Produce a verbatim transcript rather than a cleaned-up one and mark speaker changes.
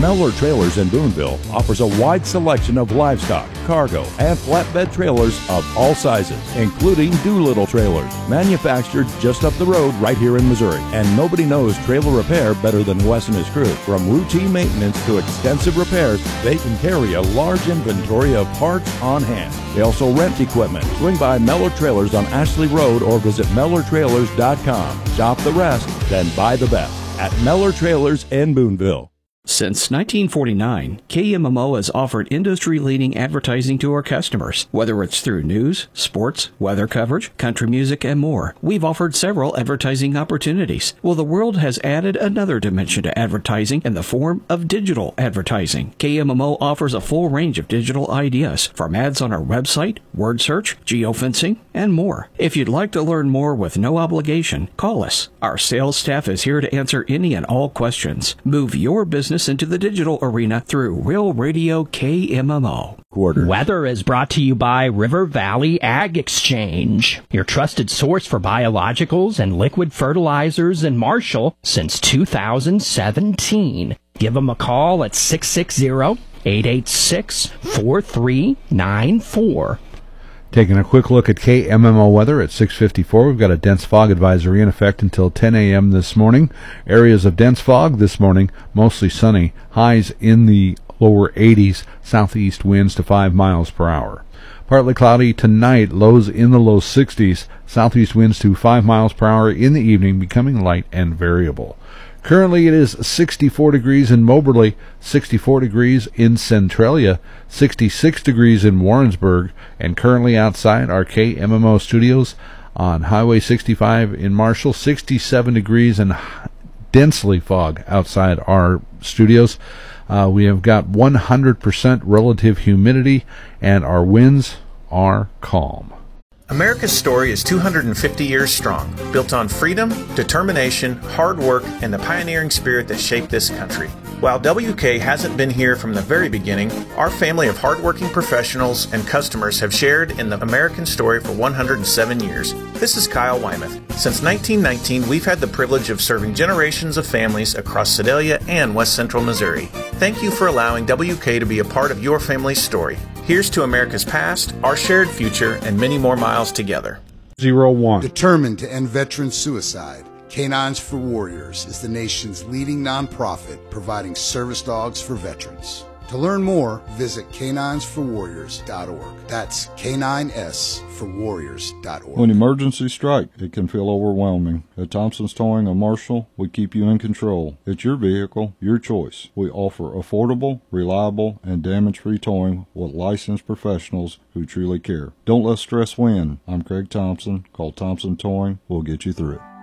Speaker 1: Mellor Trailers in Boonville offers a wide selection of livestock, cargo, and flatbed trailers of all sizes, including Doolittle trailers, manufactured just up the road right here in Missouri. And nobody knows trailer repair better than Wes and his crew. From routine maintenance to extensive repairs, they can carry a large inventory of parts on hand. They also rent equipment. Swing by Mellor Trailers on Ashley Road or visit Mellor Trailers dot com. Shop the rest, then buy the best at Mellor Trailers in Boonville.
Speaker 2: Since nineteen forty-nine, K M M O has offered industry-leading advertising to our customers. Whether it's through news, sports, weather coverage, country music, and more, we've offered several advertising opportunities. Well, the world has added another dimension to advertising in the form of digital advertising. K M M O offers a full range of digital ideas, from ads on our website, word search, geofencing, and more. If you'd like to learn more with no obligation, call us. Our sales staff is here to answer any and all questions. Move your business into the digital arena through Real Radio K M M O.
Speaker 3: Quarter. Weather is brought to you by River Valley Ag Exchange, your trusted source for biologicals and liquid fertilizers in Marshall since two thousand seventeen. Give them a call at six six zero, eight eight six, four three nine four.
Speaker 4: Taking a quick look at K M M O weather at six fifty-four. We've got a dense fog advisory in effect until ten a.m. this morning. Areas of dense fog this morning, mostly sunny. Highs in the lower eighties, southeast winds to five miles per hour. Partly cloudy tonight, lows in the low sixties, southeast winds to five miles per hour in the evening, becoming light and variable. Currently it is sixty-four degrees in Moberly, sixty-four degrees in Centralia, sixty-six degrees in Warrensburg, and currently outside our K M M O studios on Highway sixty-five in Marshall, sixty-seven degrees and densely fog outside our studios. Uh, we have got one hundred percent relative humidity, and our winds are calm.
Speaker 5: America's story is two hundred fifty years strong, built on freedom, determination, hard work, and the pioneering spirit that shaped this country. While W K hasn't been here from the very beginning, our family of hardworking professionals and customers have shared in the American story for one hundred seven years. This is Kyle Wymuth. Since nineteen nineteen, we've had the privilege of serving generations of families across Sedalia and West Central Missouri. Thank you for allowing W K to be a part of your family's story. Here's to America's past, our shared future, and many more miles together.
Speaker 4: Zero one.
Speaker 6: Determined to end veteran suicide, Canines for Warriors is the nation's leading nonprofit providing service dogs for veterans. To learn more, visit canines for warriors dot org. That's K nine S for warriors dot org.
Speaker 7: When emergencies strike, it can feel overwhelming. At Thompson's Towing of Marshall, we keep you in control. It's your vehicle, your choice. We offer affordable, reliable, and damage-free towing with licensed professionals who truly care. Don't let stress win. I'm Craig Thompson. Call Thompson Towing. We'll get you through it.